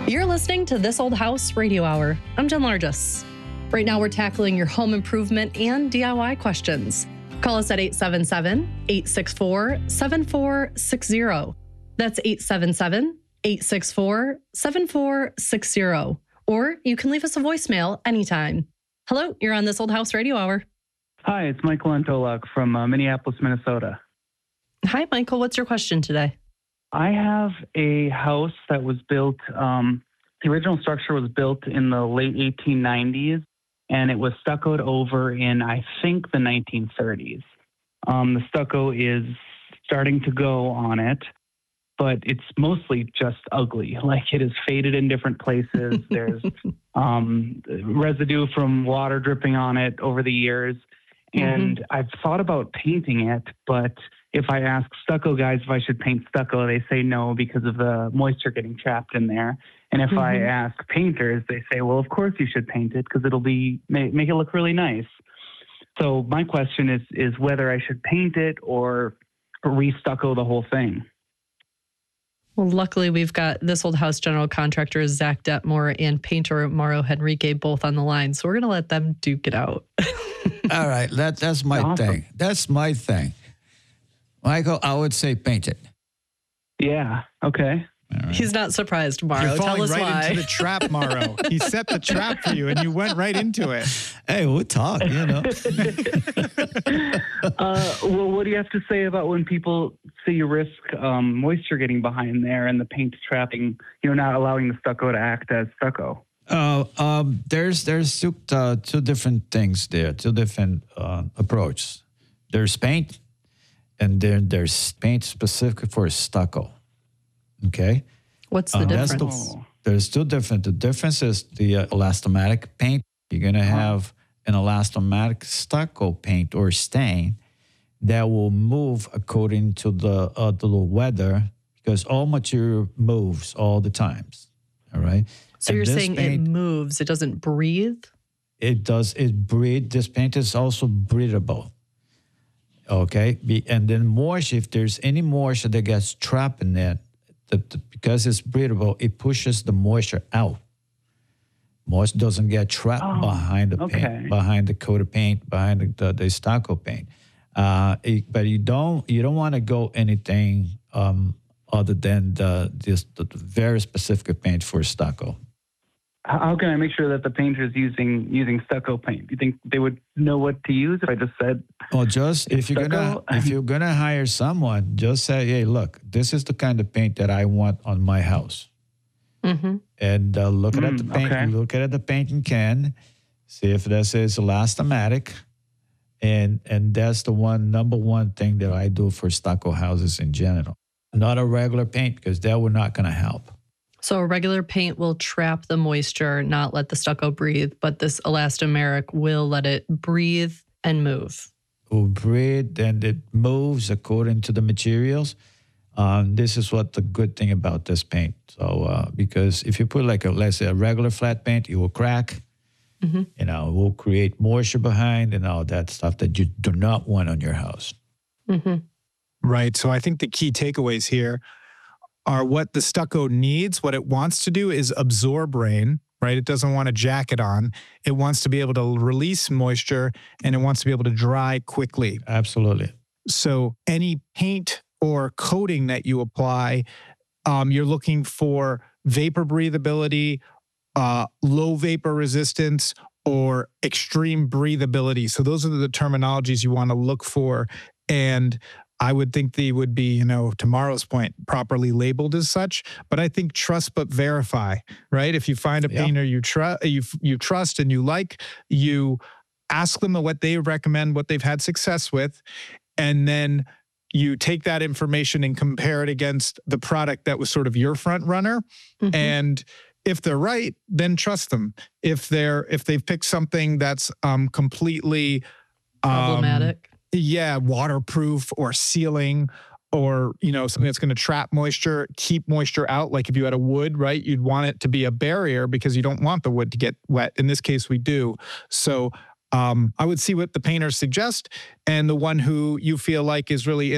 You're listening to This Old House Radio Hour. I'm Jen Largis. Right now, we're tackling your home improvement and DIY questions. Call us at 877-864-7460. That's 877-864-7460. Or you can leave us a voicemail anytime. Hello, you're on This Old House Radio Hour. Hi, it's Michael Antolak from Minneapolis, Minnesota. Hi, Michael. What's your question today? I have a house that was built, the original structure was built in the late 1890s, and it was stuccoed over in, I think, the 1930s. The stucco is starting to go on it, but it's mostly just ugly. Like, it is faded in different places. There's residue from water dripping on it over the years. And I've thought about painting it, but if I ask stucco guys if I should paint stucco, they say no because of the moisture getting trapped in there. And if I ask painters, they say, well, of course you should paint it because it'll make it look really nice. So my question is whether I should paint it or re-stucco the whole thing. Well, luckily, we've got This Old House general contractor Zach Detmore and painter Mauro Henrique both on the line. So we're going to let them duke it out. All right, that's my thing. That's my thing. Michael, I would say paint it. Yeah, okay. Right. He's not surprised, Mauro. You're falling Tell us right why. into the trap, Mauro. He set the trap for you, and you went right into it. Hey, we'll talk, you know. Well, what do you have to say about when people say you risk moisture getting behind there and the paint trapping, not allowing the stucco to act as stucco? There's two different things there, two different approaches. There's paint, and then there's paint specific for stucco. Okay? What's the difference? There's two different. The difference is the elastomatic paint. You're going to have an elastomatic stucco paint or stain that will move according to the weather, because all material moves all the times. All right? So you're saying it moves, it doesn't breathe? It does. It breathes. This paint is also breathable. Okay? And then moisture, if there's any moisture that gets trapped in it, because it's breathable, it pushes the moisture out. Moisture doesn't get trapped behind the paint, behind the coat of paint, behind the stucco paint. But you don't want to go anything other than the very specific paint for stucco. How can I make sure that the painter is using stucco paint? Do you think they would know what to use if I just said? Well, if you're gonna hire someone, just say, hey, look, this is the kind of paint that I want on my house, and look at the paint. Okay. Look at the painting can, see if this is elastomatic, and that's the number one thing that I do for stucco houses in general. Not a regular paint, because that will not gonna help. So a regular paint will trap the moisture, not let the stucco breathe, but this elastomeric will let it breathe and move. It will breathe and it moves according to the materials. This is what the good thing about this paint. So because if you put let's say a regular flat paint, it will crack. It will create moisture behind and all that stuff that you do not want on your house. Right. So I think the key takeaways here are what the stucco needs. What it wants to do is absorb rain, right? It doesn't want to jack it on. It wants to be able to release moisture, and it wants to be able to dry quickly. Absolutely. So any paint or coating that you apply, you're looking for vapor breathability, low vapor resistance, or extreme breathability. So those are the terminologies you want to look for. And I would think they would be, to Mauro's point, properly labeled as such. But I think trust but verify, right? If you find a painter you trust and you like, you ask them what they recommend, what they've had success with, and then you take that information and compare it against the product that was sort of your front runner. And if they're right, then trust them. If they've picked something that's completely problematic. Waterproof or sealing, or, something that's going to trap moisture, keep moisture out. Like if you had a wood, right, you'd want it to be a barrier because you don't want the wood to get wet. In this case, we do. So I would see what the painters suggest, and the one who you feel like is really